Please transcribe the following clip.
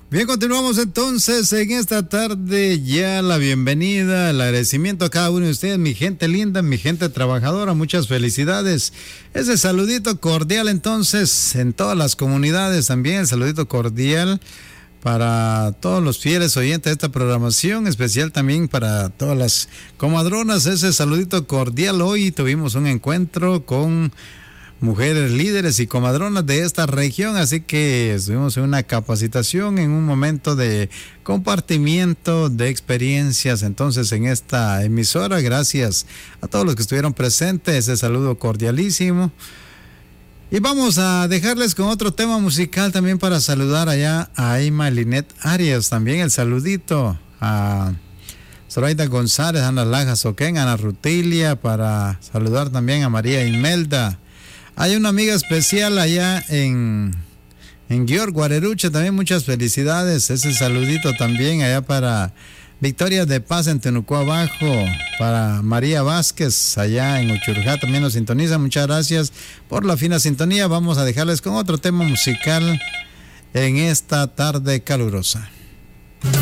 Bien, continuamos entonces en esta tarde. Ya la bienvenida, el agradecimiento a cada uno de ustedes, mi gente linda, mi gente trabajadora. Muchas felicidades. Ese saludito cordial entonces en todas las comunidades también. El saludito cordial para todos los fieles oyentes de esta programación, especial también para todas las comadronas. Ese saludito cordial. Hoy tuvimos un encuentro con mujeres líderes y comadronas de esta región, así que estuvimos en una capacitación, en un momento de compartimiento de experiencias entonces en esta emisora. Gracias a todos los que estuvieron presentes, ese saludo cordialísimo. Y vamos a dejarles con otro tema musical también para saludar allá a Aima Linet Arias, también el saludito a Zoraida González, Ana Laja Soquén, Ana Rutilia, para saludar también a María Imelda. Hay una amiga especial allá en Guior, Guarerucha, también muchas felicidades. Ese saludito también allá para Victoria de Paz en Tenucó Abajo, para María Vázquez allá en Uchurjá, también nos sintoniza. Muchas gracias por la fina sintonía. Vamos a dejarles con otro tema musical en esta tarde calurosa.